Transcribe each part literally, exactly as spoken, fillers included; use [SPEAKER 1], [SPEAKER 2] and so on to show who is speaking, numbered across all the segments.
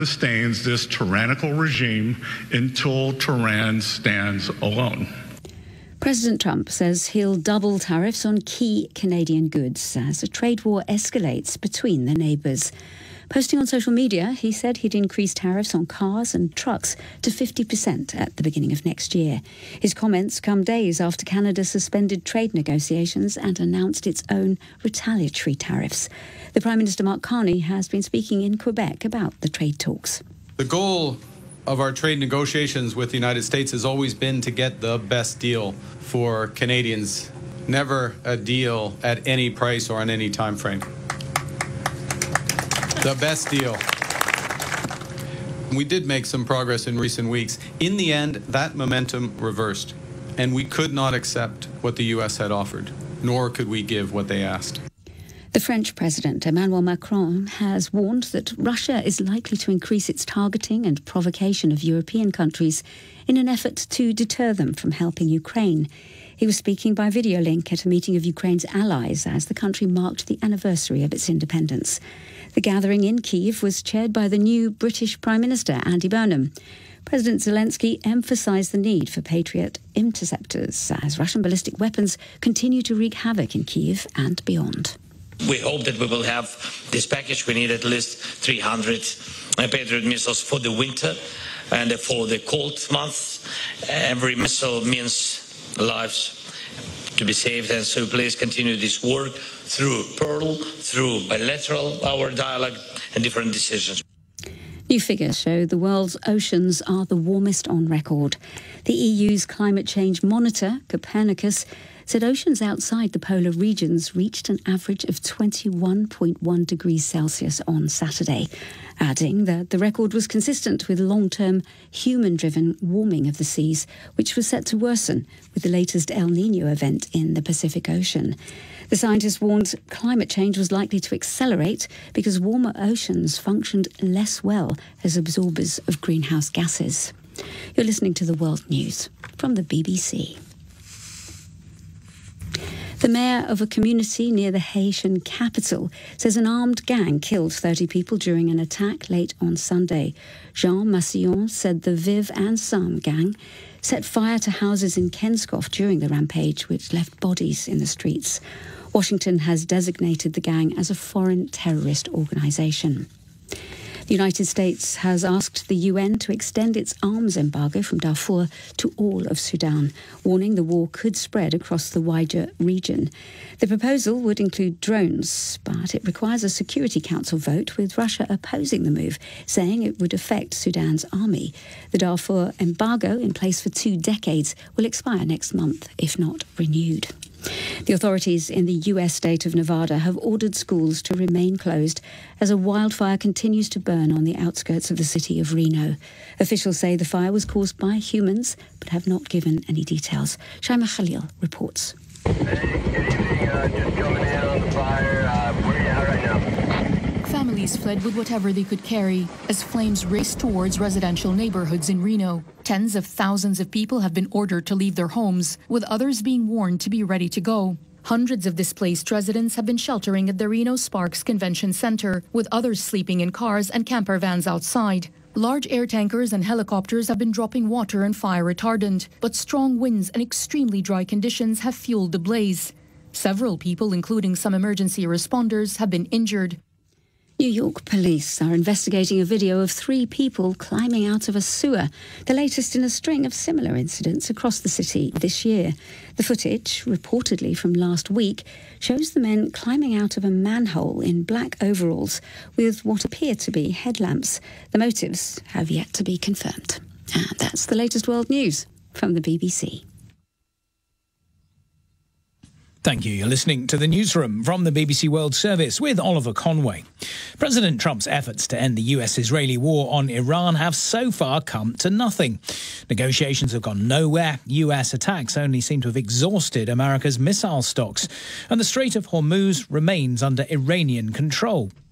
[SPEAKER 1] sustains this tyrannical regime until Tehran stands alone.
[SPEAKER 2] President Trump says he'll double tariffs on key Canadian goods as a trade war escalates between the neighbours. Posting on social media, he said he'd increase tariffs on cars and trucks to fifty percent at the beginning of next year. His comments come days after Canada suspended trade negotiations and announced its own retaliatory tariffs. The Prime Minister Mark Carney has been speaking in Quebec about the trade talks.
[SPEAKER 3] The goal of our trade negotiations with the United States has always been to get the best deal for Canadians, never a deal at any price or on any time frame. The best deal. We did make some progress in recent weeks. In the end, that momentum reversed, and we could not accept what the U S had offered, nor could we give what they asked.
[SPEAKER 2] The French President Emmanuel Macron has warned that Russia is likely to increase its targeting and provocation of European countries in an effort to deter them from helping Ukraine. He was speaking by video link at a meeting of Ukraine's allies as the country marked the anniversary of its independence. The gathering in Kyiv was chaired by the new British Prime Minister, Andy Burnham. President Zelensky emphasised the need for Patriot interceptors as Russian ballistic weapons continue to wreak havoc in Kyiv and beyond.
[SPEAKER 4] We hope that we will have this package. We need at least three hundred Patriot missiles for the winter and for the cold months. Every missile means lives to be saved, and so please continue this work through Pearl, through bilateral, our dialogue and different decisions.
[SPEAKER 2] New figures show the world's oceans are the warmest on record. The E U's climate change monitor, Copernicus, said oceans outside the polar regions reached an average of twenty-one point one degrees Celsius on Saturday, adding that the record was consistent with long-term human-driven warming of the seas, which was set to worsen with the latest El Niño event in the Pacific Ocean. The scientists warned climate change was likely to accelerate because warmer oceans functioned less well as absorbers of greenhouse gases. You're listening to the World News from the B B C. The mayor of a community near the Haitian capital says an armed gang killed thirty people during an attack late on Sunday. Jean Massillon said the Viv and Sam gang set fire to houses in Kenscoff during the rampage, which left bodies in the streets. Washington has designated the gang as a foreign terrorist organisation. The United States has asked the U N to extend its arms embargo from Darfur to all of Sudan, warning the war could spread across the wider region. The proposal would include drones, but it requires a Security Council vote, with Russia opposing the move, saying it would affect Sudan's army. The Darfur embargo, in place for two decades, will expire next month, if not renewed. The authorities in the U S state of Nevada have ordered schools to remain closed as a wildfire continues to burn on the outskirts of the city of Reno. Officials say the fire was caused by humans, but have not given any details. Shaima Khalil reports.
[SPEAKER 5] Hey, good evening. Uh, just coming in on the fire. Uh, where are you at right now?
[SPEAKER 6] Families fled with whatever they could carry as flames raced towards residential neighborhoods in Reno. Tens of thousands of people have been ordered to leave their homes, with others being warned to be ready to go. Hundreds of displaced residents have been sheltering at the Reno Sparks Convention Center, with others sleeping in cars and camper vans outside. Large air tankers and helicopters have been dropping water and fire retardant, but strong winds and extremely dry conditions have fueled the blaze. Several people, including some emergency responders, have been injured.
[SPEAKER 2] New York police are investigating a video of three people climbing out of a sewer, the latest in a string of similar incidents across the city this year. The footage, reportedly from last week, shows the men climbing out of a manhole in black overalls with what appear to be headlamps. The motives have yet to be confirmed. And that's the latest world news from the B B C.
[SPEAKER 7] Thank you. You're listening to the Newsroom from the B B C World Service with Oliver Conway. President Trump's efforts to end the U S-Israeli war on Iran have so far come to nothing. Negotiations have gone nowhere. U S attacks only seem to have exhausted America's missile stocks, and the Strait of Hormuz remains under Iranian control.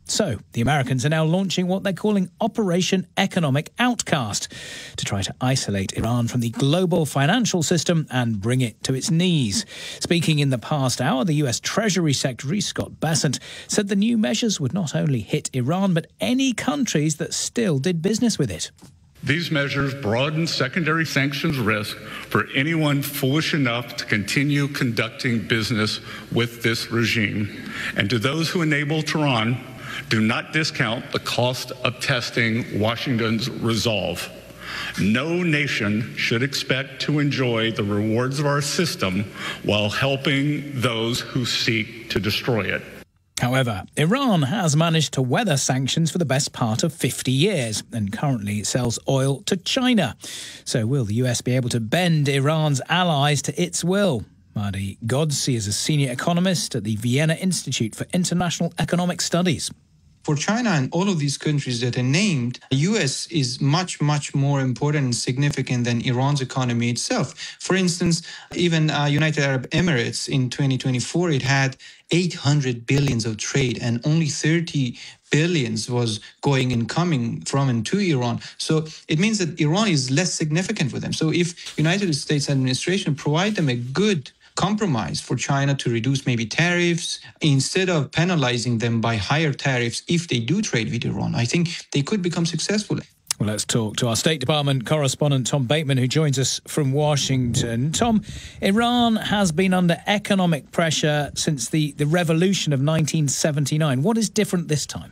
[SPEAKER 7] So the Americans are now launching what they're calling Operation Economic Outcast to try to isolate Iran from the global financial system and bring it to its knees. Speaking in the past hour, the U S Treasury Secretary Scott Bessent said the new measures would not only hit Iran, but any countries that still did business with it.
[SPEAKER 1] These measures broaden secondary sanctions risk for anyone foolish enough to continue conducting business with this regime. And to those who enable Tehran, do not discount the cost of testing Washington's resolve. No nation should expect to enjoy the rewards of our system while helping those who seek to destroy it.
[SPEAKER 7] However, Iran has managed to weather sanctions for the best part of fifty years and currently sells oil to China. So will the U S be able to bend Iran's allies to its will? Mahdi Godsi is a senior economist at the Vienna Institute for International Economic Studies.
[SPEAKER 8] For China and all of these countries that are named, the U S is much, much more important and significant than Iran's economy itself. For instance, even uh, United Arab Emirates in twenty twenty-four, it had eight hundred billions of trade and only thirty billions was going and coming from and to Iran. So it means that Iran is less significant for them. So if United States administration provide them a good compromise for China to reduce maybe tariffs instead of penalizing them by higher tariffs if they do trade with Iran, I think they could become successful.
[SPEAKER 7] Well, let's talk to our State Department correspondent, Tom Bateman, who joins us from Washington. Tom, Iran has been under economic pressure since the, the revolution of nineteen seventy-nine. What is different this time?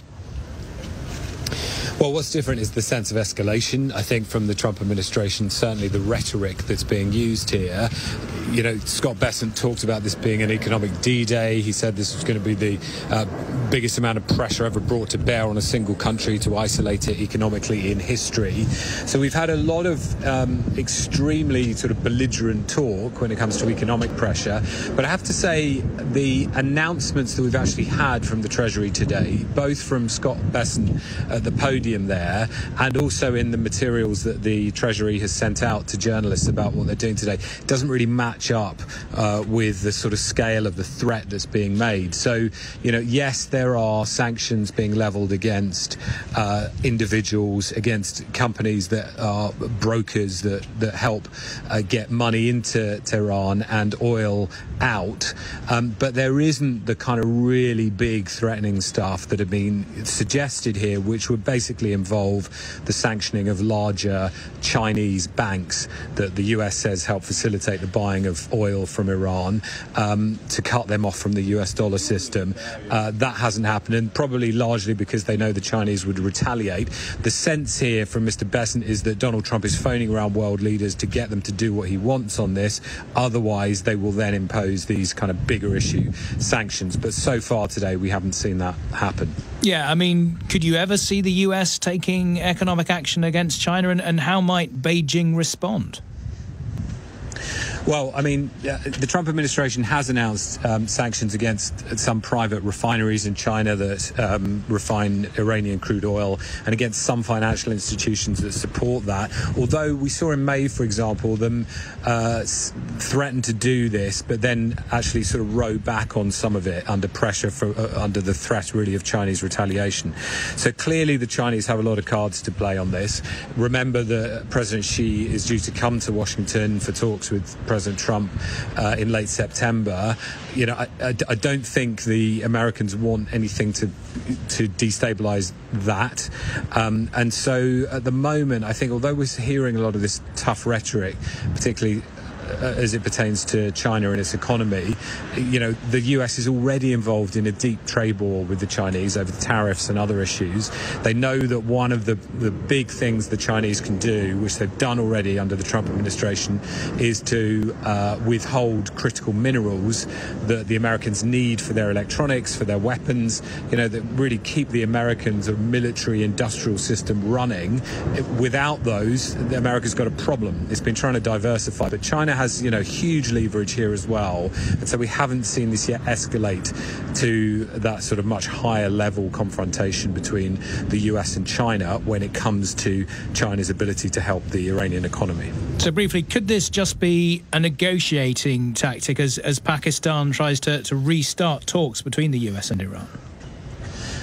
[SPEAKER 9] Well, what's different is the sense of escalation, I think, from the Trump administration, certainly the rhetoric that's being used here. You know, Scott Bessent talked about this being an economic D-Day. He said this was going to be the uh, biggest amount of pressure ever brought to bear on a single country to isolate it economically in history. So we've had a lot of um, extremely sort of belligerent talk when it comes to economic pressure. But I have to say the announcements that we've actually had from the Treasury today, both from Scott Bessent at the podium there and also in the materials that the Treasury has sent out to journalists about what they're doing today, doesn't really match up uh, with the sort of scale of the threat that's being made. So, you know, yes, there are sanctions being leveled against uh, individuals, against companies that are brokers that, that help uh, get money into Tehran and oil out. Um, but there isn't the kind of really big threatening stuff that have been suggested here, which would basically involve the sanctioning of larger Chinese banks that the U S says help facilitate the buying of oil from Iran, um, to cut them off from the U S dollar system. Uh, that hasn't happened, and probably largely because they know the Chinese would retaliate. The sense here from Mister Bessent is that Donald Trump is phoning around world leaders to get them to do what he wants on this. Otherwise, they will then impose these kind of bigger issue sanctions. But so far today, we haven't seen that happen.
[SPEAKER 7] Yeah, I mean, could you ever see the U S taking economic action against China, and, and how might Beijing respond?
[SPEAKER 9] Well, I mean, uh, the Trump administration has announced um, sanctions against some private refineries in China that um, refine Iranian crude oil, and against some financial institutions that support that. Although we saw in May, for example, them uh, s- threaten to do this, but then actually sort of row back on some of it under pressure, for, uh, under the threat, really, of Chinese retaliation. So clearly the Chinese have a lot of cards to play on this. Remember that President Xi is due to come to Washington for talks with President Trump uh, in late September. You know, I, I, I don't think the Americans want anything to to destabilize that. Um, and so at the moment, I think, although we're hearing a lot of this tough rhetoric, particularly Uh, as it pertains to China and its economy, you know, the U S is already involved in a deep trade war with the Chinese over the tariffs and other issues. They know that one of the, the big things the Chinese can do, which they've done already under the Trump administration, is to uh, withhold critical minerals that the Americans need for their electronics, for their weapons, you know, that really keep the Americans, a military industrial system, running. Without those, America's got a problem. It's been trying to diversify, but China has, you know, huge leverage here as well. And so we haven't seen this yet escalate to that sort of much higher level confrontation between the U S and China when it comes to China's ability to help the Iranian economy.
[SPEAKER 7] So briefly, could this just be a negotiating tactic as, as Pakistan tries to, to restart talks between the U S and Iran?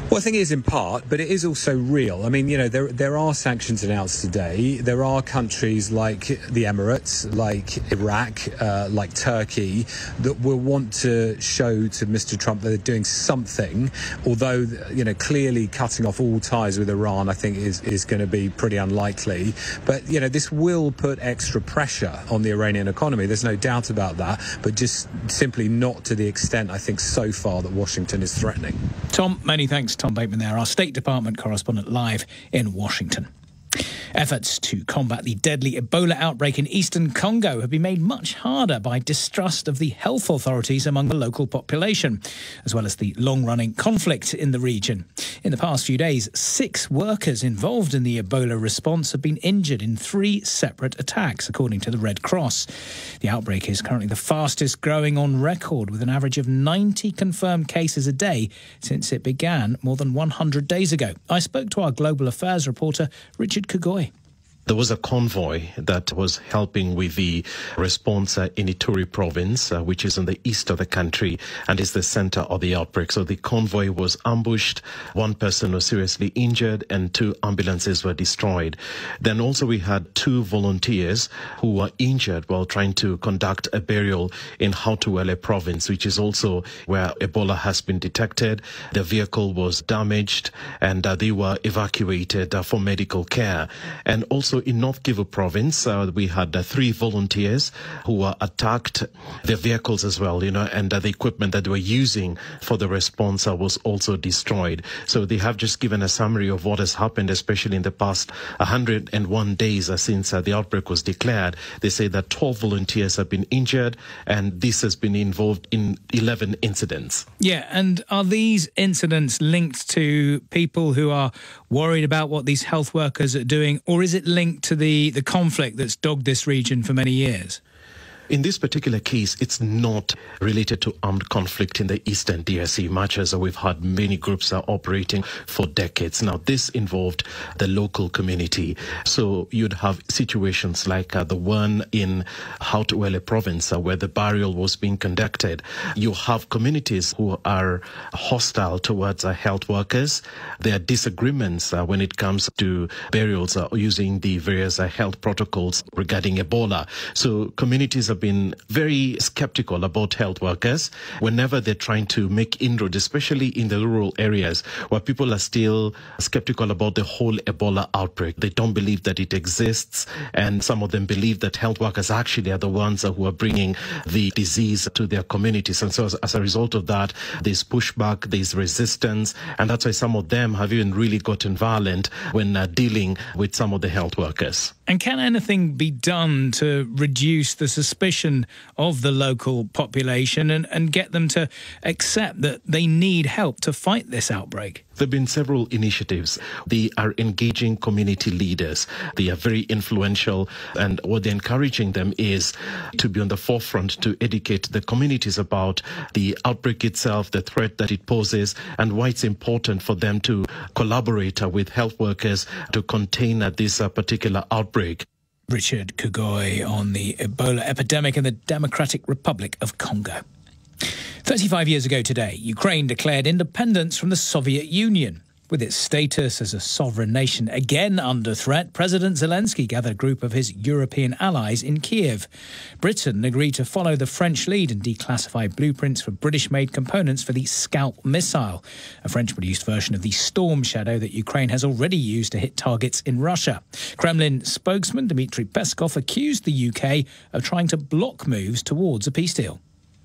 [SPEAKER 9] Well, I think it is in part, but it is also real. I mean, you know, there there are sanctions announced today. There are countries like the Emirates, like Iraq, uh, like Turkey, that will want to show to Mister Trump that they're doing something, although, you know, clearly cutting off all ties with Iran, I think, is, is going to be pretty unlikely. But, you know, this will put extra pressure on the Iranian economy. There's no doubt about that, but just simply not to the extent, I think, so far that Washington is threatening.
[SPEAKER 7] Tom, many thanks. Tom Bateman there, our State Department correspondent live in Washington. Efforts to combat the deadly Ebola outbreak in eastern Congo have been made much harder by distrust of the health authorities among the local population, as well as the long-running conflict in the region. In the past few days, six workers involved in the Ebola response have been injured in three separate attacks, according to the Red Cross. The outbreak is currently the fastest growing on record, with an average of ninety confirmed cases a day since it began more than one hundred days ago. I spoke to our global affairs reporter, Richard Kugoi.
[SPEAKER 10] There was a convoy that was helping with the response uh, in Ituri province, uh, which is in the east of the country and is the center of the outbreak. So the convoy was ambushed, one person was seriously injured, and two ambulances were destroyed. Then also we had two volunteers who were injured while trying to conduct a burial in Hautuele province, which is also where Ebola has been detected. The vehicle was damaged and uh, they were evacuated uh, for medical care. And also in North Kivu province, uh, we had uh, three volunteers who were attacked, their vehicles as well, you know, and uh, the equipment that they were using for the response uh, was also destroyed. So they have just given a summary of what has happened, especially in the past one hundred and one days uh, since uh, the outbreak was declared. They say that twelve volunteers have been injured, and this has been involved in eleven incidents.
[SPEAKER 7] Yeah, and are these incidents linked to people who are worried about what these health workers are doing, or is it linked to the, the conflict that's dogged this region for many years?
[SPEAKER 10] In this particular case, it's not related to armed conflict in the eastern D R C, much as we've had many groups are operating for decades. Now, this involved the local community. So you'd have situations like uh, the one in Hautuele province uh, where the burial was being conducted. You have communities who are hostile towards uh, health workers. There are disagreements uh, when it comes to burials uh, using the various uh, health protocols regarding Ebola. So communities have been very skeptical about health workers whenever they're trying to make inroads, especially in the rural areas where people are still skeptical about the whole Ebola outbreak. They don't believe that it exists, and some of them believe that health workers actually are the ones who are bringing the disease to their communities. And so as, as a result of that, there's pushback, there's resistance, and that's why some of them have even really gotten violent when uh, dealing with some of the health workers.
[SPEAKER 7] And can anything be done to reduce the suspicion of the local population and, and get them to accept that they need help to fight this outbreak?
[SPEAKER 10] There have been several initiatives. They are engaging community leaders. They are very influential, and what they're encouraging them is to be on the forefront to educate the communities about the outbreak itself, the threat that it poses, and why it's important for them to collaborate with health workers to contain this particular outbreak.
[SPEAKER 7] Richard Kugoi on the Ebola epidemic in the Democratic Republic of Congo. thirty-five years ago today, Ukraine declared independence from the Soviet Union. With its status as a sovereign nation again under threat, President Zelensky gathered a group of his European allies in Kiev. Britain agreed to follow the French lead and declassify blueprints for British-made components for the Scalp missile, a French-produced version of the Storm Shadow that Ukraine has already used to hit targets in Russia. Kremlin spokesman Dmitry Peskov accused the U K of trying to block moves towards a peace deal.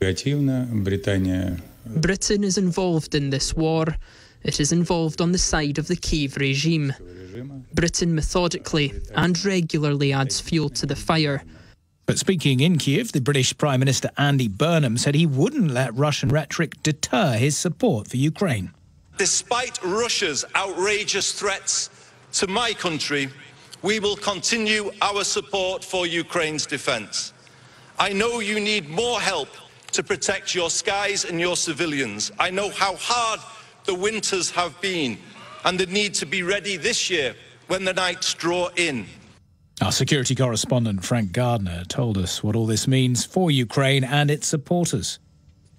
[SPEAKER 11] Britain is involved in this war. It is involved on the side of the Kyiv regime. Britain methodically and regularly adds fuel to the fire.
[SPEAKER 7] But speaking in Kyiv, the British Prime Minister Andy Burnham said he wouldn't let Russian rhetoric deter his support for Ukraine.
[SPEAKER 12] Despite Russia's outrageous threats to my country, we will continue our support for Ukraine's defence. I know you need more help to protect your skies and your civilians. I know how hard the winters have been and the need to be ready this year when the nights draw in.
[SPEAKER 7] Our security correspondent Frank Gardner told us what all this means for Ukraine and its supporters.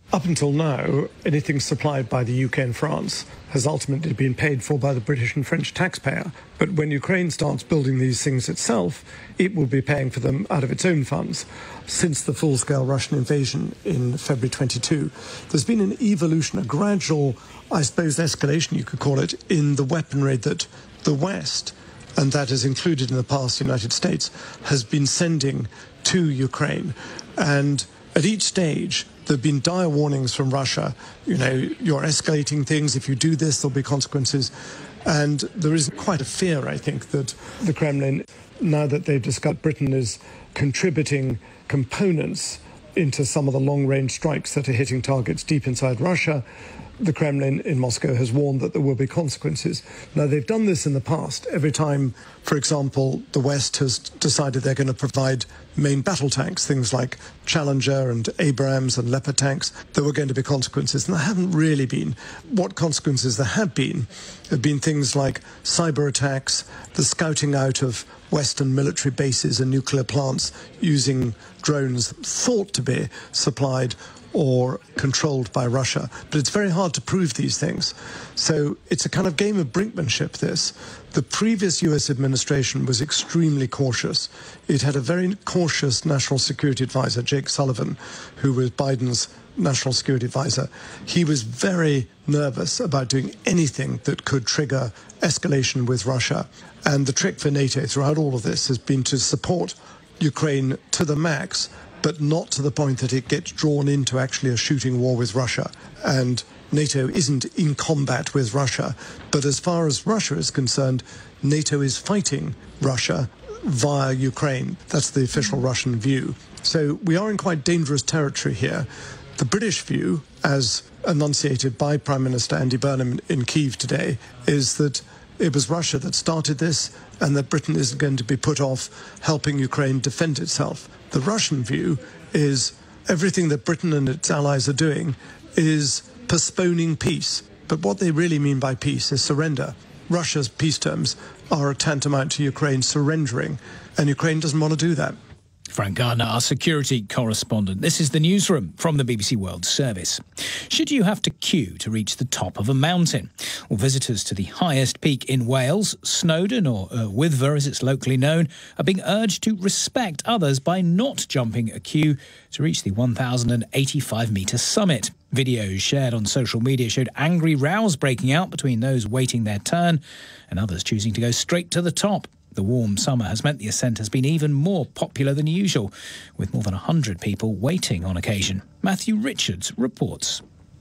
[SPEAKER 13] Up until now, anything supplied by the U K and France has ultimately been paid for by the British and French taxpayer. But when Ukraine starts building these things itself, it will be paying for them out of its own funds. Since the full-scale Russian invasion in February twenty-two, there's been an evolution, a gradual, I suppose, escalation, you could call it, in the weaponry that the West, and that has included in the past the United States, has been sending to Ukraine. And at each stage, there have been dire warnings from Russia. You know, you're escalating things. If you do this, there'll be consequences. And there is quite a fear, I think, that the Kremlin, now that they've discovered Britain is contributing components into some of the long-range strikes that are hitting targets deep inside Russia, the Kremlin in Moscow has warned that there will be consequences. Now, they've done this in the past. Every time, for example, the West has decided they're going to provide main battle tanks, things like Challenger and Abrams and Leopard tanks, there were going to be consequences. And there haven't really been. What consequences there have been have been things like cyber attacks, the scouting out of Western military bases and nuclear plants using drones thought to be supplied or controlled by Russia. But it's very hard to prove these things. So it's a kind of game of brinkmanship, this. The previous U S administration was extremely cautious. It had a very cautious national security advisor, Jake Sullivan, who was Biden's national security advisor. He was very nervous about doing anything that could trigger escalation with Russia. And the trick for NATO throughout all of this has been to support Ukraine to the max, but not to the point that it gets drawn into actually a shooting war with Russia. And NATO isn't in combat with Russia. But as far as Russia is concerned, NATO is fighting Russia via Ukraine. That's the official Russian view. So we are in quite dangerous territory here. The British view, as enunciated by Prime Minister Andy Burnham in Kyiv today, is that it was Russia that started this and that Britain isn't going to be put off helping Ukraine defend itself. The Russian view is everything that Britain and its allies are doing is postponing peace. But what they really mean by peace is surrender. Russia's peace terms are tantamount to Ukraine surrendering, and Ukraine doesn't want to do that.
[SPEAKER 7] Frank Gardner, our security correspondent. This is the Newsroom from the B B C World Service. Should you have to queue to reach the top of a mountain? Well, visitors to the highest peak in Wales, Snowdon, or uh, Wyddfa as it's locally known, are being urged to respect others by not jumping a queue to reach the one thousand eighty-five metre summit. Videos shared on social media showed angry rows breaking out between those waiting their turn and others choosing to go straight to the top. The warm summer has meant the ascent has been even more popular than usual, with more than one hundred people waiting on occasion. Matthew Richards reports.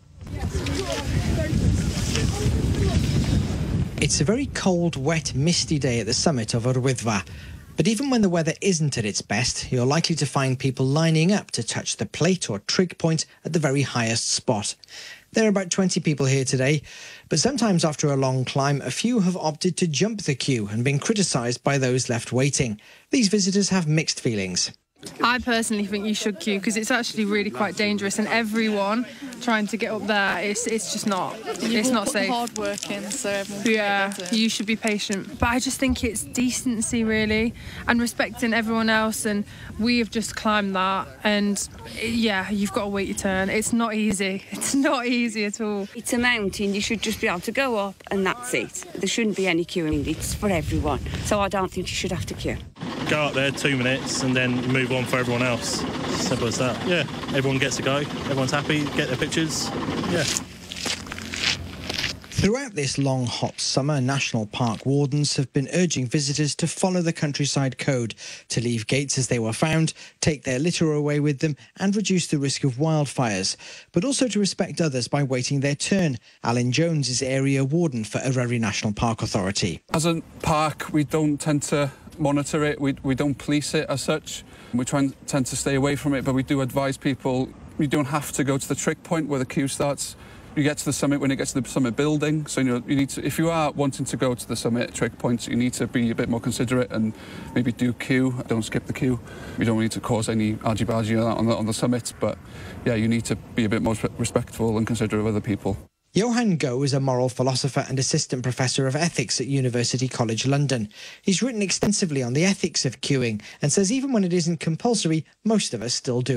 [SPEAKER 14] It's a very cold, wet, misty day at the summit of Yr Wyddfa. But even when the weather isn't at its best, you're likely to find people lining up to touch the plate or trig point at the very highest spot. There are about twenty people here today, but sometimes after a long climb, a few have opted to jump the queue and been criticised by those left waiting. These visitors have mixed feelings.
[SPEAKER 15] I personally think you should queue because it's actually really quite dangerous, and everyone trying to get up there, it's it's just not it's not safe.
[SPEAKER 16] Hard working, so everyone
[SPEAKER 15] yeah, you should be patient. But I just think it's decency really, and respecting everyone else. And we have just climbed that, and yeah, you've got to wait your turn. It's not easy. It's not easy at all.
[SPEAKER 17] It's a mountain. You should just be able to go up, and that's it. There shouldn't be any queuing. It's for everyone. So I don't think you should have to queue.
[SPEAKER 18] Go up there two minutes and then move on for everyone else. Simple as that. Yeah, everyone gets to go. Everyone's happy, get their pictures. Yeah.
[SPEAKER 14] Throughout this long, hot summer, national park wardens have been urging visitors to follow the countryside code, to leave gates as they were found, take their litter away with them and reduce the risk of wildfires, but also to respect others by waiting their turn. Alan Jones is area warden for Eryri National Park Authority.
[SPEAKER 19] As a park, we don't tend to monitor it, we, we don't police it as such. We try and tend to stay away from it, but we do advise people you don't have to go to the trig point where the queue starts. You get to the summit when it gets to the summit building, so you know you need to, if you are wanting to go to the summit trig points, you need to be a bit more considerate and maybe do queue, don't skip the queue. You don't need to cause any argy-bargy on the, on the summit, but yeah, you need to be a bit more respectful and considerate of other people.
[SPEAKER 14] Johan Goh is a moral philosopher and assistant professor of ethics at University College London. He's written extensively on the ethics of queuing and says even when it isn't compulsory, most of us still do it.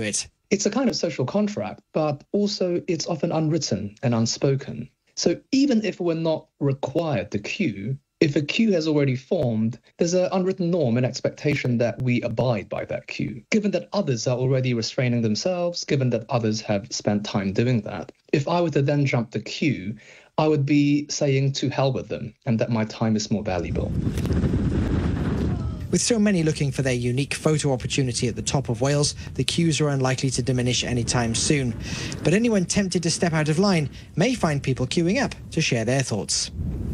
[SPEAKER 16] It's a kind of social contract, but also it's often unwritten and unspoken. So even if we're not required to queue, if a queue has already formed, there's an unwritten norm and expectation that we abide by that queue, given that others are already restraining themselves, given that others have spent time doing that. If I were to then jump the queue, I would be saying to hell with them and that my time is more valuable.
[SPEAKER 14] With so many looking for their unique photo opportunity at the top of Wales, the queues are unlikely to diminish anytime soon. But anyone tempted to step out of line may find people queuing up to share their thoughts.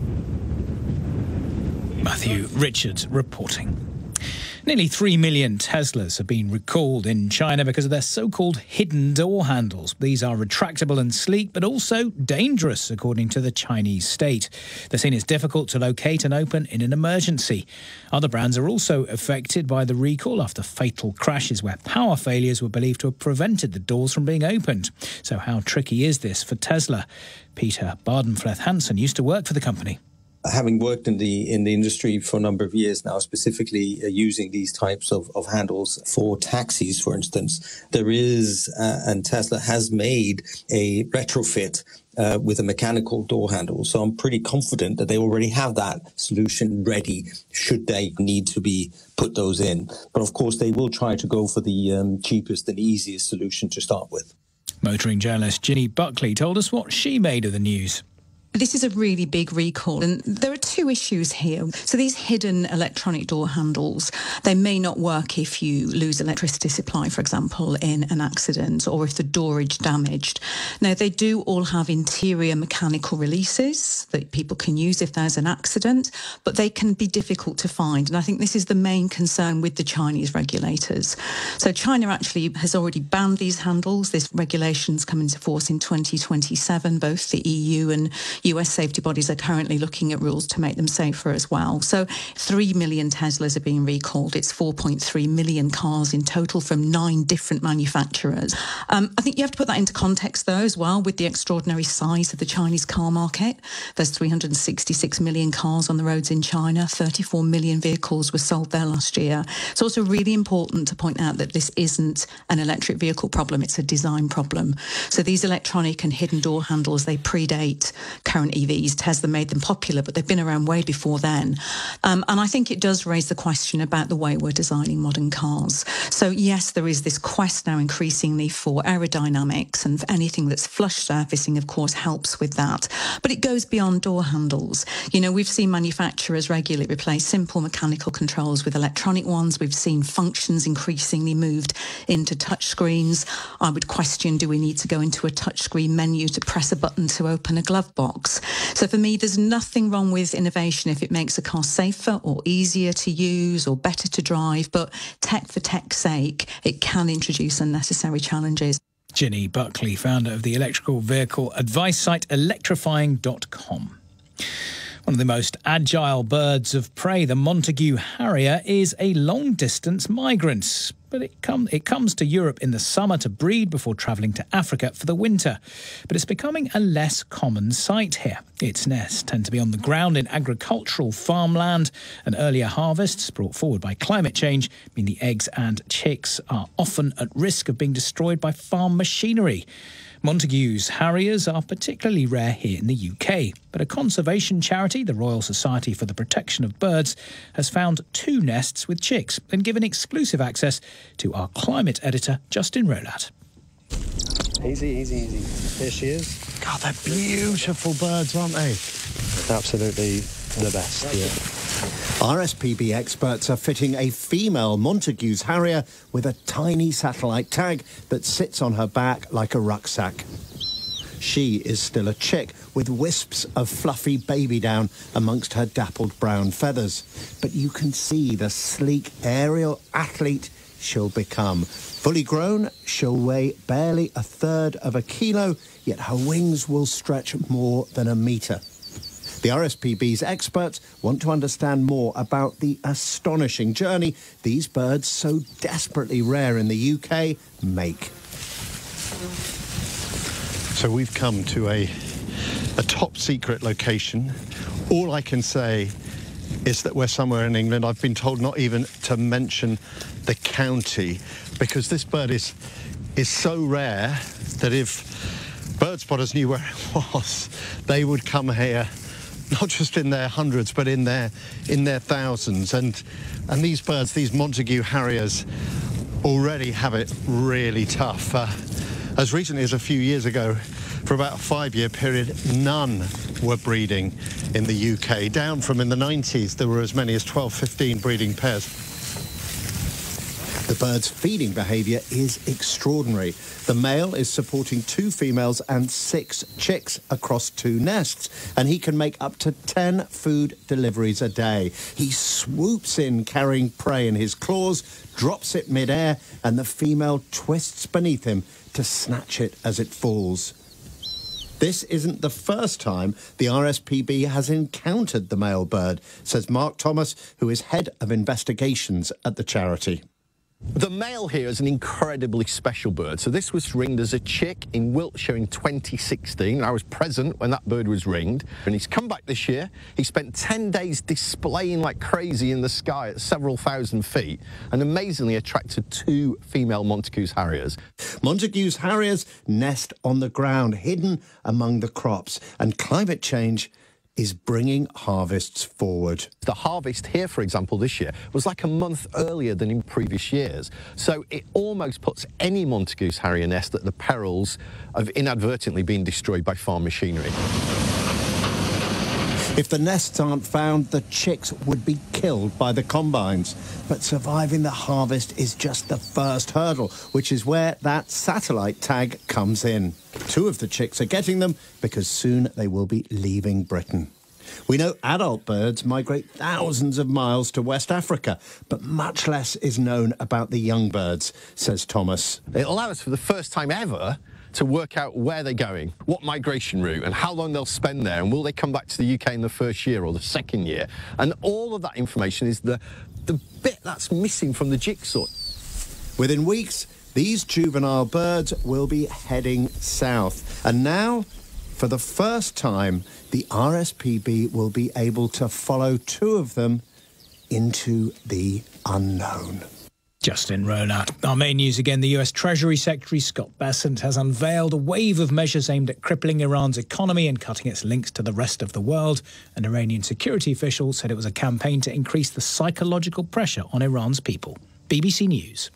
[SPEAKER 7] Matthew Richards reporting. Nearly three million Teslas have been recalled in China because of their so-called hidden door handles. These are retractable and sleek, but also dangerous, according to the Chinese state. They're seen as difficult to locate and open in an emergency. Other brands are also affected by the recall after fatal crashes where power failures were believed to have prevented the doors from being opened. So how tricky is this for Tesla? Peter Bardenfleth Hansen used to work for the company.
[SPEAKER 20] Having worked in the in the industry for a number of years now, specifically uh, using these types of, of handles for taxis, for instance, there is, uh, and Tesla has made a retrofit uh, with a mechanical door handle. So I'm pretty confident that they already have that solution ready should they need to be put those in. But of course, they will try to go for the um, cheapest and easiest solution to start with.
[SPEAKER 7] Motoring journalist Ginny Buckley told us what she made of the news.
[SPEAKER 21] This is a really big recall, and there are two issues here. So these hidden electronic door handles, they may not work if you lose electricity supply, for example, in an accident, or if the door is damaged. Now, they do all have interior mechanical releases that people can use if there's an accident, but they can be difficult to find. And I think this is the main concern with the Chinese regulators. So China actually has already banned these handles. This regulation's come into force in twenty twenty-seven. Both the E U and U S safety bodies are currently looking at rules to make them safer as well. So three million Teslas are being recalled. It's four point three million cars in total from nine different manufacturers. Um, I think you have to put that into context, though, as well, with the extraordinary size of the Chinese car market. There's three hundred sixty-six million cars on the roads in China. thirty-four million vehicles were sold there last year. It's also really important to point out that this isn't an electric vehicle problem. It's a design problem. So these electronic and hidden door handles, they predate current E Vs. Tesla made them popular, but they've been around way before then. Um, and I think it does raise the question about the way we're designing modern cars. So yes, there is this quest now increasingly for aerodynamics, and anything that's flush surfacing, of course, helps with that. But it goes beyond door handles. You know, we've seen manufacturers regularly replace simple mechanical controls with electronic ones. We've seen functions increasingly moved into touchscreens. I would question, do we need to go into a touchscreen menu to press a button to open a glove box? So for me, there's nothing wrong with innovation if it makes a car safer or easier to use or better to drive, but tech for tech's sake, it can introduce unnecessary challenges.
[SPEAKER 7] Ginny Buckley, founder of the electrical vehicle advice site electrifying dot com. One of the most agile birds of prey, the Montague harrier, is a long-distance migrant. But it, come, it comes to Europe in the summer to breed before travelling to Africa for the winter. But it's becoming a less common sight here. Its nests tend to be on the ground in agricultural farmland, and earlier harvests brought forward by climate change mean the eggs and chicks are often at risk of being destroyed by farm machinery. Montague's harriers are particularly rare here in the U K, but a conservation charity, the Royal Society for the Protection of Birds, has found two nests with chicks and given exclusive access to our climate editor, Justin Rolat.
[SPEAKER 22] Easy, easy, easy. Here she is. God, they're beautiful birds, aren't they? Absolutely the best, yeah.
[SPEAKER 23] R S P B experts are fitting a female Montague's harrier with a tiny satellite tag that sits on her back like a rucksack. She is still a chick with wisps of fluffy baby down amongst her dappled brown feathers. But you can see the sleek aerial athlete she'll become. Fully grown, she'll weigh barely a third of a kilo, yet her wings will stretch more than a metre. The R S P B's experts want to understand more about the astonishing journey these birds, so desperately rare in the U K, make.
[SPEAKER 22] So we've come to a, a top secret location. All I can say is that we're somewhere in England. I've been told not even to mention the county, because this bird is
[SPEAKER 23] is so rare that if bird spotters knew where it was, they would come here, not just in their hundreds, but in their in their thousands. And and these birds, these Montague Harriers, already have it really tough. Uh, as recently as a few years ago, for about a five-year period, none were breeding in the U K. Down from in the nineties, there were as many as twelve, fifteen breeding pairs. The bird's feeding behaviour is extraordinary. The male is supporting two females and six chicks across two nests, and he can make up to ten food deliveries a day. He swoops in carrying prey in his claws, drops it mid-air, and the female twists beneath him to snatch it as it falls. This isn't the first time the R S P B has encountered the male bird, says Mark Thomas, who is head of investigations at the charity.
[SPEAKER 3] The male here is an incredibly special bird. So this was ringed as a chick in Wiltshire in twenty sixteen. I was present when that bird was ringed. And he's come back this year. He spent ten days displaying like crazy in the sky at several thousand feet and amazingly attracted two female Montague's Harriers.
[SPEAKER 23] Montague's Harriers nest on the ground, hidden among the crops. And climate change is bringing harvests forward.
[SPEAKER 3] The harvest here, for example, this year was like a month earlier than in previous years. So it almost puts any Montague's Harrier nest at the perils of inadvertently being destroyed by farm machinery.
[SPEAKER 23] If the nests aren't found, the chicks would be killed by the combines. But surviving the harvest is just the first hurdle, which is where that satellite tag comes in. Two of the chicks are getting them because soon they will be leaving Britain. We know adult birds migrate thousands of miles to West Africa, but much less is known about the young birds, says Thomas.
[SPEAKER 3] It allows us for the first time ever to work out where they're going, what migration route, and how long they'll spend there, and will they come back to the U K in the first year or the second year. And all of that information is the, the bit that's missing from the jigsaw.
[SPEAKER 23] Within weeks, these juvenile birds will be heading south. And now, for the first time, the R S P B will be able to follow two of them into the unknown.
[SPEAKER 7] Justin Ronat. Our main news again, the U S Treasury Secretary Scott Bessent has unveiled a wave of measures aimed at crippling Iran's economy and cutting its links to the rest of the world. An Iranian security official said it was a campaign to increase the psychological pressure on Iran's people. B B C News.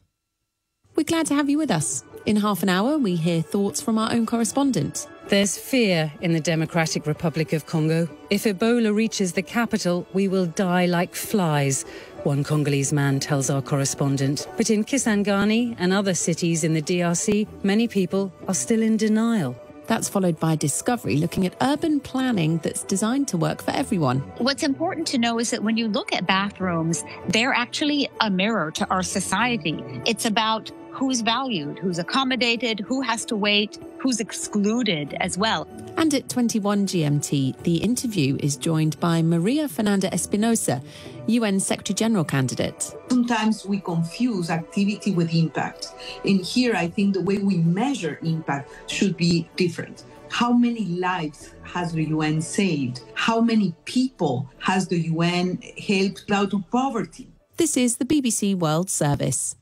[SPEAKER 4] We're glad to have you with us. In half an hour, we hear thoughts from our own correspondent.
[SPEAKER 5] There's fear in the Democratic Republic of Congo. If Ebola reaches the capital, we will die like flies, one Congolese man tells our correspondent. But in Kisangani and other cities in the D R C, many people are still in denial.
[SPEAKER 4] That's followed by Discovery, looking at urban planning that's designed to work for everyone.
[SPEAKER 24] What's important to know is that when you look at bathrooms, they're actually a mirror to our society. It's about who's valued, who's accommodated, who has to wait, who's excluded as well.
[SPEAKER 4] And at twenty-one G M T, the interview is joined by Maria Fernanda Espinosa, U N Secretary-General candidate.
[SPEAKER 25] Sometimes we confuse activity with impact. And here, I think the way we measure impact should be different. How many lives has the U N saved? How many people has the U N helped out of poverty?
[SPEAKER 4] This is the B B C World Service.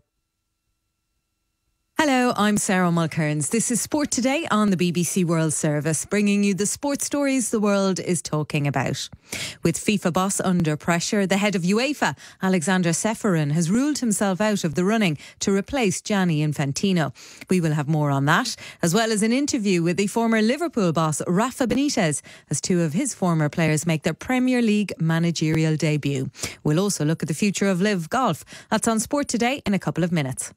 [SPEAKER 26] Hello, I'm Sarah Mulcairns. This is Sport Today on the B B C World Service, bringing you the sports stories the world is talking about. With FIFA boss under pressure, the head of UEFA, Alexander Ceferin, has ruled himself out of the running to replace Gianni Infantino. We will have more on that, as well as an interview with the former Liverpool boss, Rafa Benitez, as two of his former players make their Premier League managerial debut. We'll also look at the future of Live Golf. That's on Sport Today in a couple of minutes.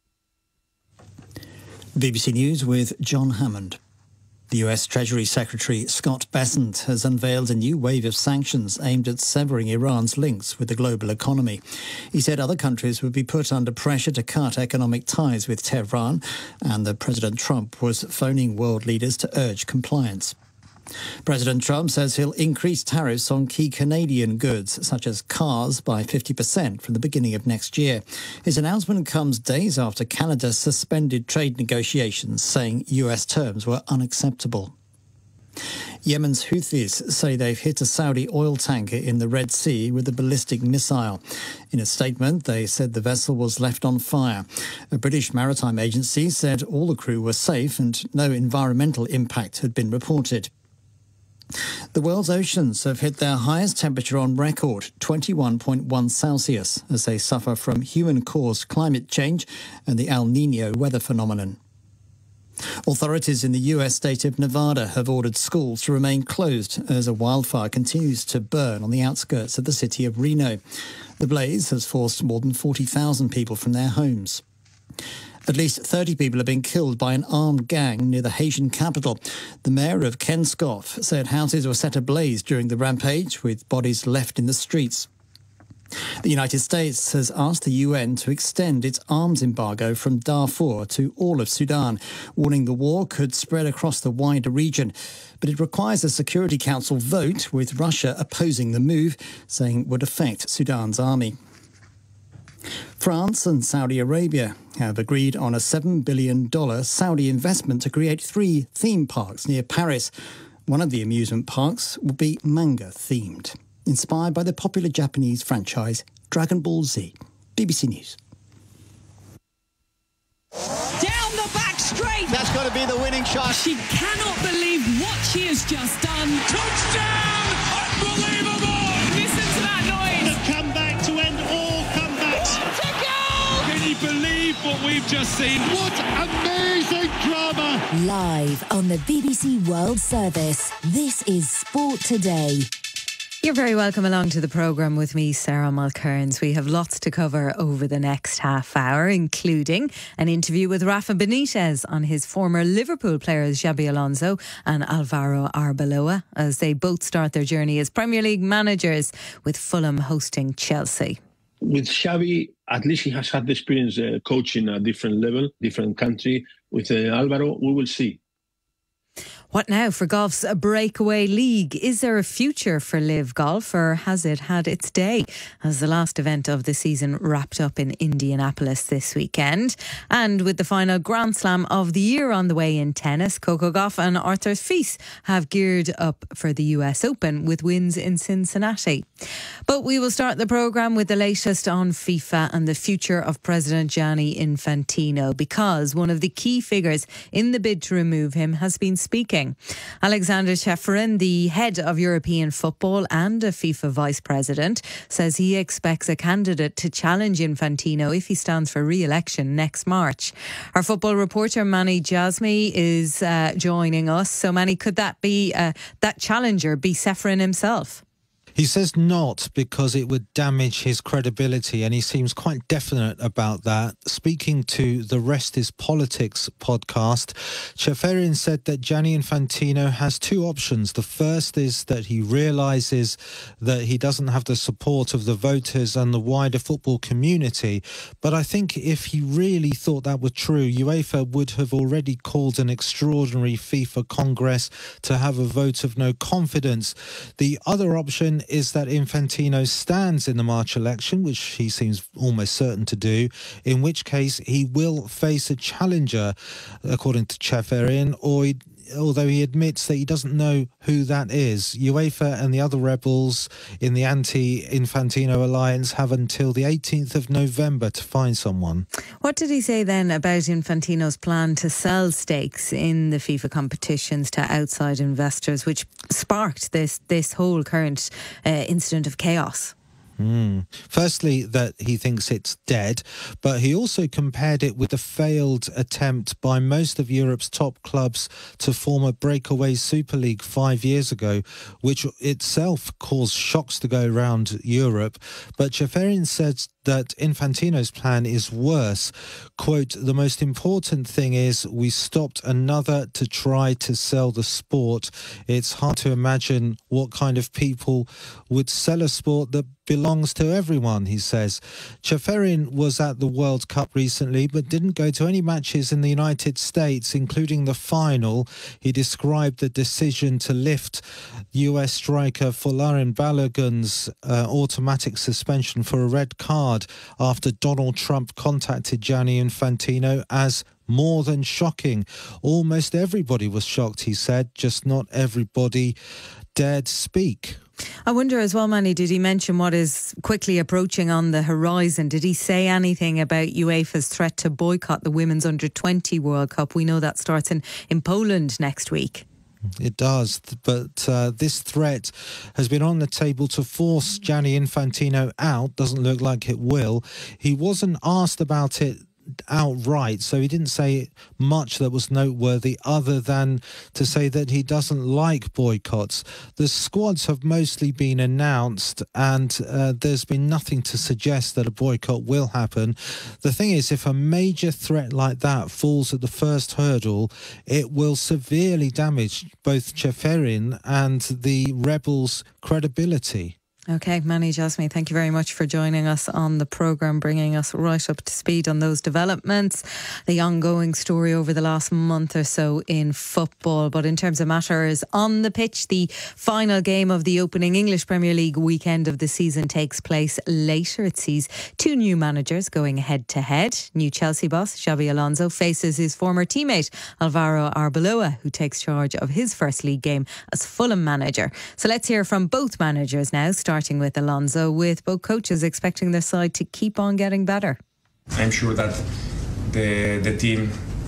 [SPEAKER 27] B B C News with John Hammond. The U S Treasury Secretary Scott Bessent has unveiled a new wave of sanctions aimed at severing Iran's links with the global economy. He said other countries would be put under pressure to cut economic ties with Tehran, and that President Trump was phoning world leaders to urge compliance. President Trump says he'll increase tariffs on key Canadian goods, such as cars, by fifty percent from the beginning of next year. His announcement comes days after Canada suspended trade negotiations, saying U S terms were unacceptable. Yemen's Houthis say they've hit a Saudi oil tanker in the Red Sea with a ballistic missile. In a statement, they said the vessel was left on fire. A British maritime agency said all the crew were safe and no environmental impact had been reported. The world's oceans have hit their highest temperature on record, twenty-one point one Celsius, as they suffer from human-caused climate change and the El Niño weather phenomenon. Authorities in the U S state of Nevada have ordered schools to remain closed as a wildfire continues to burn on the outskirts of the city of Reno. The blaze has forced more than forty thousand people from their homes. At least thirty people have been killed by an armed gang near the Haitian capital. The mayor of Kenskoff said houses were set ablaze during the rampage, with bodies left in the streets. The United States has asked the U N to extend its arms embargo from Darfur to all of Sudan, warning the war could spread across the wider region. But it requires a Security Council vote, with Russia opposing the move, saying it would affect Sudan's army. France and Saudi Arabia have agreed on a seven billion dollars Saudi investment to create three theme parks near Paris. One of the amusement parks will be manga-themed, inspired by the popular Japanese franchise Dragon Ball Z. B B C News.
[SPEAKER 1] Down the back straight.
[SPEAKER 23] That's got to be the winning shot.
[SPEAKER 1] She cannot believe what she has just done. Touchdown! Unbelievable! Listen to that noise.
[SPEAKER 2] The comeback to end all comebacks.
[SPEAKER 1] What a goal!
[SPEAKER 2] Can you believe what we've just seen? What amazing drama!
[SPEAKER 6] Live on the B B C World Service, this is Sport Today.
[SPEAKER 26] You're very welcome along to the programme with me, Sarah Mulcairns. We have lots to cover over the next half hour, including an interview with Rafa Benitez on his former Liverpool players Xabi Alonso and Alvaro Arbeloa as they both start their journey as Premier League managers, with Fulham hosting Chelsea.
[SPEAKER 8] With Xabi, at least he has had the experience uh, coaching at a different level, different country. With uh, Alvaro, we will see.
[SPEAKER 26] What now for golf's breakaway league? Is there a future for Live Golf, or has it had its day as the last event of the season wrapped up in Indianapolis this weekend? And with the final Grand Slam of the year on the way in tennis, Coco Gauff and Arthur Fils have geared up for the U S Open with wins in Cincinnati. But we will start the programme with the latest on FIFA and the future of President Gianni Infantino, because one of the key figures in the bid to remove him has been speaking. Alexander Ceferin, the head of European football and a FIFA vice president, says he expects a candidate to challenge Infantino if he stands for re-election next March. Our football reporter Manny Jasmi is uh, joining us. So Manny, could that be uh, that challenger be Ceferin himself?
[SPEAKER 9] He says not, because it would damage his credibility, and he seems quite definite about that. Speaking to the Rest is Politics podcast, Ceferin said that Gianni Infantino has two options. The first is that he realises that he doesn't have the support of the voters and the wider football community. But I think if he really thought that were true, UEFA would have already called an extraordinary FIFA Congress to have a vote of no confidence. The other option is that Infantino stands in the March election, which he seems almost certain to do, in which case he will face a challenger, according to Ceferin, or he, although he admits that he doesn't know who that is. UEFA and the other rebels in the anti-Infantino alliance have until the eighteenth of November to find someone.
[SPEAKER 26] What did he say then about Infantino's plan to sell stakes in the FIFA competitions to outside investors, which sparked this this whole current uh, incident of chaos?
[SPEAKER 9] Mm. Firstly, that he thinks it's dead, but he also compared it with the failed attempt by most of Europe's top clubs to form a breakaway Super League five years ago, which itself caused shocks to go around Europe. But Ceferin said that Infantino's plan is worse. Quote, "The most important thing is we stopped another to try to sell the sport. It's hard to imagine what kind of people would sell a sport that belongs to everyone," he says. Ceferin was at the World Cup recently, but didn't go to any matches in the United States, including the final. He described the decision to lift U S striker Folarin Balogun's uh, automatic suspension for a red card after Donald Trump contacted Gianni Infantino as more than shocking. Almost everybody was shocked, he said, just not everybody dared speak.
[SPEAKER 26] I wonder as well, Manny, did he mention what is quickly approaching on the horizon? Did he say anything about UEFA's threat to boycott the Women's under twenty World Cup? We know that starts in, in Poland next week.
[SPEAKER 9] It does, but uh, this threat has been on the table to force Gianni Infantino out. Doesn't look like it will. He wasn't asked about it outright, so he didn't say much that was noteworthy other than to say that he doesn't like boycotts. The squads have mostly been announced and uh, there's been nothing to suggest that a boycott will happen. The thing is, if a major threat like that falls at the first hurdle, it will severely damage both Ceferin and the rebels' credibility.
[SPEAKER 26] OK, Manny Jasmine, thank you very much for joining us on the programme, bringing us right up to speed on those developments, the ongoing story over the last month or so in football. But in terms of matters on the pitch, the final game of the opening English Premier League weekend of the season takes place later. It sees two new managers going head to head. New Chelsea boss Xabi Alonso faces his former teammate Alvaro Arbeloa, who takes charge of his first league game as Fulham manager. So let's hear from both managers now, starting with Alonso, with both coaches expecting their side to keep on getting better.
[SPEAKER 10] I'm sure that the the team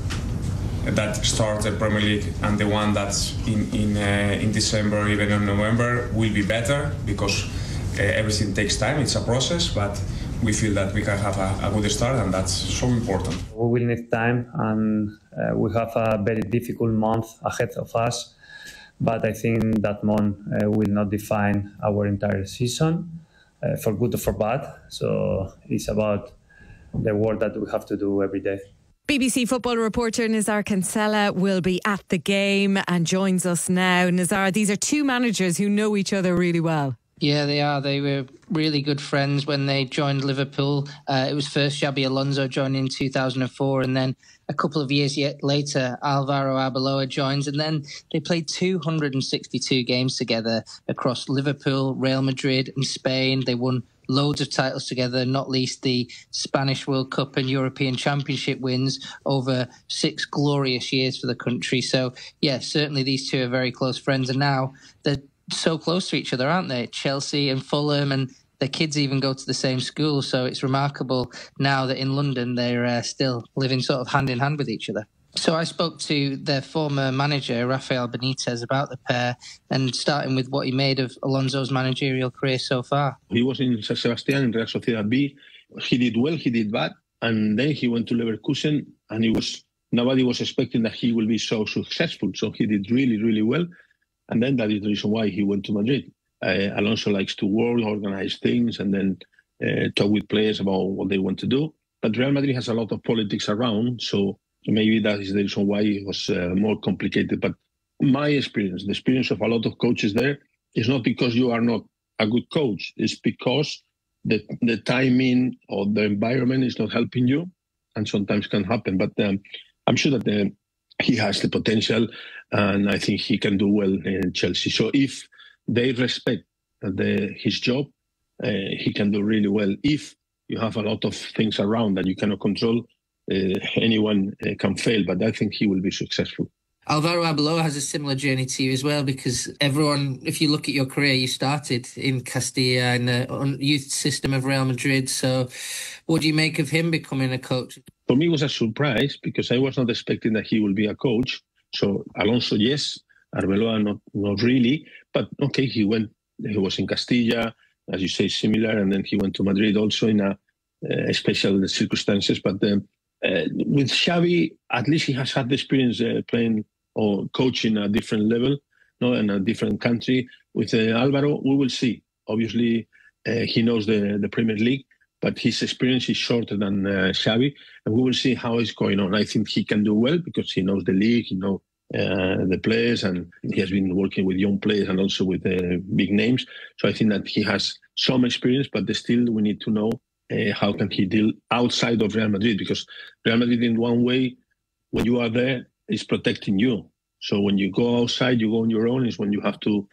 [SPEAKER 10] that starts the Premier League and the one that's in in, uh, in December, even in November, will be better because uh, everything takes time. It's a process, but we feel that we can have a, a good start, and that's so important.
[SPEAKER 11] We will need time, and uh, we have a very difficult month ahead of us. But I think that month uh, will not define our entire season, uh, for good or for bad. So it's about the work that we have to do every day.
[SPEAKER 26] B B C football reporter Nizar Kinsella will be at the game and joins us now. Nizar, these are two managers who know each other really well.
[SPEAKER 12] Yeah, they are. They were really good friends when they joined Liverpool. Uh, it was first Xabi Alonso joined in two thousand four, and then a couple of years yet later, Alvaro Arbeloa joins, and then they played two hundred sixty-two games together across Liverpool, Real Madrid and Spain. They won loads of titles together, not least the Spanish World Cup and European Championship wins over six glorious years for the country. So, yeah, certainly these two are very close friends, and now they're so close to each other, aren't they? Chelsea and Fulham, and their kids even go to the same school. So it's remarkable now that in London they're uh, still living sort of hand in hand with each other. So I spoke to their former manager, Rafael Benitez, about the pair, and starting with what he made of Alonso's managerial career so far.
[SPEAKER 8] He was in San Sebastian, in Real Sociedad B. He did well, he did bad. And then he went to Leverkusen, and he was nobody was expecting that he will be so successful. So he did really, really well. And then that is the reason why he went to Madrid. Uh, Alonso likes to work, organize things, and then uh, talk with players about what they want to do. But Real Madrid has a lot of politics around, so maybe that is the reason why it was uh, more complicated. But my experience, the experience of a lot of coaches there, is not because you are not a good coach. It's because the the timing or the environment is not helping you, and sometimes can happen. But um, I'm sure that the, he has the potential, and I think he can do well in Chelsea. So if they respect the, his job, uh, he can do really well. If you have a lot of things around that you cannot control, uh, anyone uh, can fail, but I think he will be successful.
[SPEAKER 12] Alvaro Arbeloa has a similar journey to you as well, because everyone, if you look at your career, you started in Castilla in the youth system of Real Madrid. So what do you make of him becoming a coach?
[SPEAKER 8] For me, it was a surprise because I was not expecting that he will be a coach. So Alonso, yes. Arbeloa, not not really. But okay, he went, he was in Castilla, as you say, similar. And then he went to Madrid also in a, uh, special circumstances. But um, uh, with Xavi, at least he has had the experience uh, playing or coaching at a different level, no, in a different country. With uh, Alvaro, we will see. Obviously, uh, he knows the, the Premier League, but his experience is shorter than uh, Xavi, and we will see how it's going on. I think he can do well because he knows the league, he knows uh, the players, and he has been working with young players and also with uh, big names. So I think that he has some experience, but still we need to know uh, how can he deal outside of Real Madrid, because Real Madrid in one way, when you are there, is protecting you. So when you go outside, you go on your own, is when you have to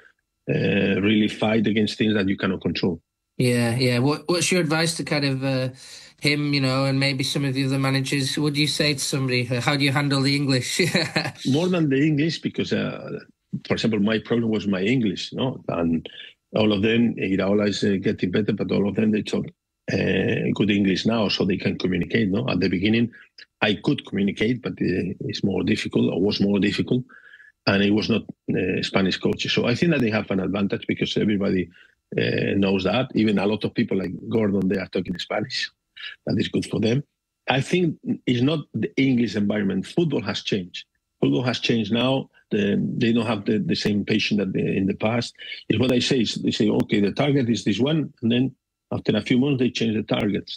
[SPEAKER 8] uh, really fight against things that you cannot control.
[SPEAKER 12] Yeah, yeah. What, what's your advice to kind of uh, him, you know, and maybe some of the other managers, what do you say to somebody? How do you handle the English?
[SPEAKER 8] More than the English, because, uh, for example, my problem was my English, no? And all of them, Iraola is uh, getting better, but all of them, they talk uh, good English now, so they can communicate, no? At the beginning, I could communicate, but uh, it's more difficult, or was more difficult, and it was not uh, Spanish coaches. So I think that they have an advantage because everybody uh, knows that. Even a lot of people like Gordon, they are talking Spanish. That is good for them. I think it's not the English environment. Football has changed. Football has changed now. The, they don't have the, the same passion that they, in the past. It's what I say. Is they say, okay, the target is this one, and then after a few months, they change the targets.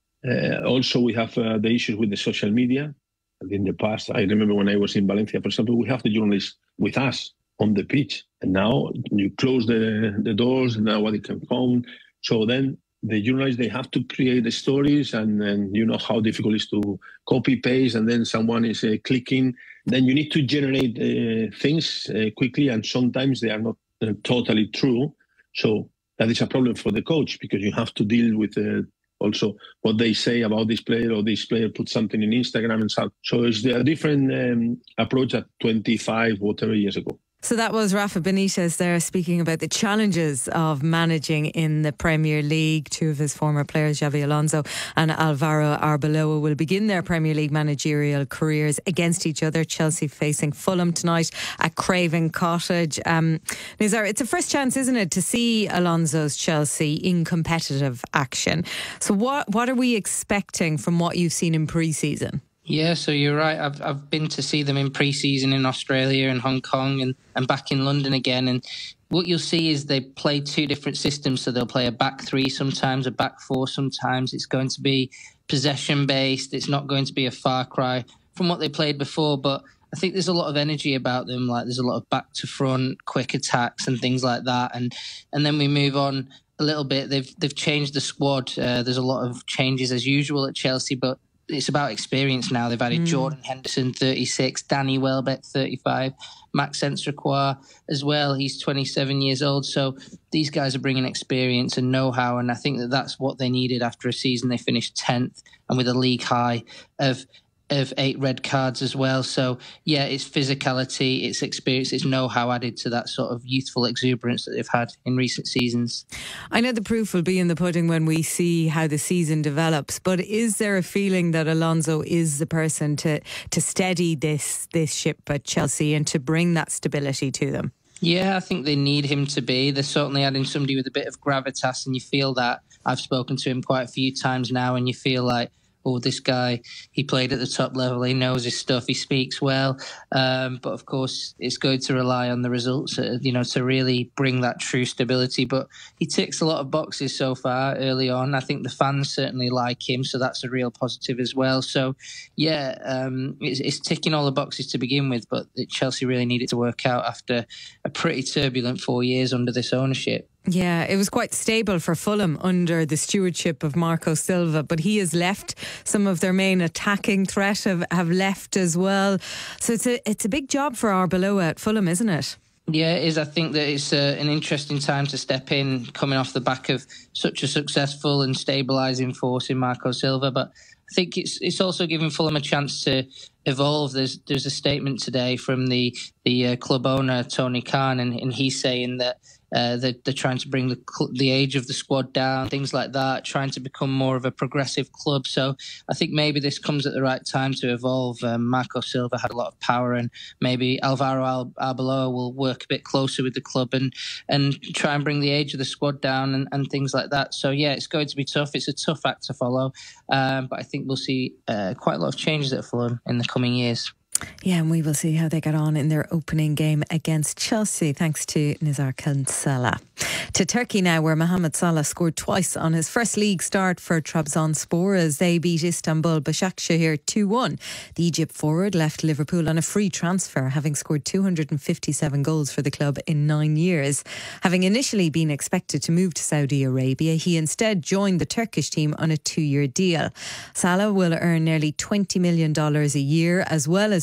[SPEAKER 8] Uh, also, we have uh, the issues with the social media. In the past, I remember when I was in Valencia, for example, we have the journalists with us on the pitch. And now you close the, the doors, and nobody can come. So then the journalists, they have to create the stories, and then you know how difficult it is to copy paste, and then someone is uh, clicking. Then you need to generate uh, things uh, quickly, and sometimes they are not uh, totally true. So that is a problem for the coach, because you have to deal with uh, also what they say about this player, or this player put something in Instagram and so. So it's a different um, approach at twenty-five, whatever years ago.
[SPEAKER 26] So that was Rafa Benitez there speaking about the challenges of managing in the Premier League. Two of his former players, Xabi Alonso and Alvaro Arbeloa, will begin their Premier League managerial careers against each other. Chelsea facing Fulham tonight at Craven Cottage. Um, Nizar, it's a first chance, isn't it, to see Alonso's Chelsea in competitive action. So what, what are we expecting from what you've seen in pre-season?
[SPEAKER 12] Yeah, so you're right. I've I've been to see them in pre-season in Australia and Hong Kong and, and back in London again. And what you'll see is they play two different systems. So they'll play a back three sometimes, a back four sometimes. It's going to be possession-based. It's not going to be a far cry from what they played before. But I think there's a lot of energy about them. Like there's a lot of back to front, quick attacks and things like that. And and then we move on a little bit. They've, they've changed the squad. Uh, there's a lot of changes as usual at Chelsea, but it's about experience now. They've added mm. Jordan Henderson, thirty-six, Danny Welbeck, thirty-five, Maxence Requois as well. He's twenty-seven years old. So these guys are bringing experience and know-how, and I think that that's what they needed after a season. They finished tenth and with a league high of of eight red cards as well. So, yeah, it's physicality, it's experience, it's know-how added to that sort of youthful exuberance that they've had in recent seasons.
[SPEAKER 26] I know the proof will be in the pudding when we see how the season develops, but is there a feeling that Alonso is the person to, to steady this, this ship at Chelsea and to bring that stability to them?
[SPEAKER 12] Yeah, I think they need him to be. They're certainly adding somebody with a bit of gravitas, and you feel that. I've spoken to him quite a few times now, and you feel like, oh, this guy, he played at the top level, he knows his stuff, he speaks well. Um, but of course, it's going to rely on the results, uh, you know, to really bring that true stability. But he ticks a lot of boxes so far early on. I think the fans certainly like him, so that's a real positive as well. So, yeah, um, it's, it's ticking all the boxes to begin with, but Chelsea really needed to work out after a pretty turbulent four years under this ownership.
[SPEAKER 26] Yeah, it was quite stable for Fulham under the stewardship of Marco Silva, but he has left. Some of their main attacking threat have, have left as well. So it's a it's a big job for Arbeloa at Fulham, isn't it?
[SPEAKER 12] Yeah, it is. I think that it's uh, an interesting time to step in, coming off the back of such a successful and stabilising force in Marco Silva. But I think it's it's also giving Fulham a chance to evolve. There's there's a statement today from the the uh, club owner Tony Khan, and, and he's saying that uh, they're, they're trying to bring the the age of the squad down, things like that, trying to become more of a progressive club. So I think maybe this comes at the right time to evolve. Um, Marco Silva had a lot of power, and maybe Alvaro Arbeloa will work a bit closer with the club and and try and bring the age of the squad down and, and things like that. So yeah, it's going to be tough. It's a tough act to follow, um, but I think we'll see uh, quite a lot of changes at Fulham in the coming years.
[SPEAKER 26] Yeah, and we will see how they get on in their opening game against Chelsea, thanks to Nizar Kinsella. To Turkey now, where Mohamed Salah scored twice on his first league start for Trabzonspor as they beat Istanbul Başakşehir two one. The Egypt forward left Liverpool on a free transfer, having scored two hundred fifty-seven goals for the club in nine years. Having initially been expected to move to Saudi Arabia, he instead joined the Turkish team on a two-year deal. Salah will earn nearly twenty million dollars a year, as well as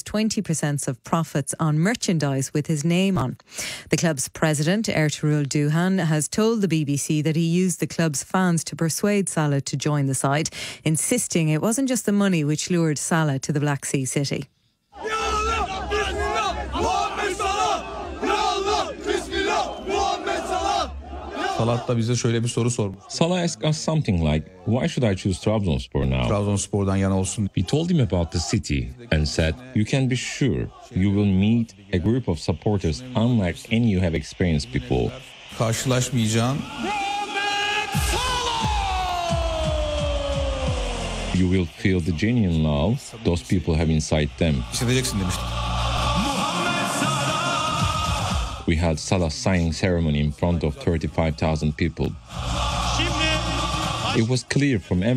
[SPEAKER 26] twenty percent of profits on merchandise with his name on. The club's president, Ertuğrul Duhan, has told the B B C that he used the club's fans to persuade Salah to join the side, insisting it wasn't just the money which lured Salah to the Black Sea city.
[SPEAKER 13] Salah da bize şöyle bir soru sormuş.
[SPEAKER 14] Salah asked us something like, why should I choose Trabzonspor now?
[SPEAKER 13] Trabzonspor'dan yana olsun.
[SPEAKER 14] We told him about the city and said, you can be sure you will meet a group of supporters unlike any you have experienced before.
[SPEAKER 13] Karşılaşmayacağın.
[SPEAKER 14] You will feel the genuine love those people have inside them.
[SPEAKER 13] Hissedeceksin demiştim.
[SPEAKER 14] We held Salah's signing ceremony in front of thirty-five thousand people. It was clear from every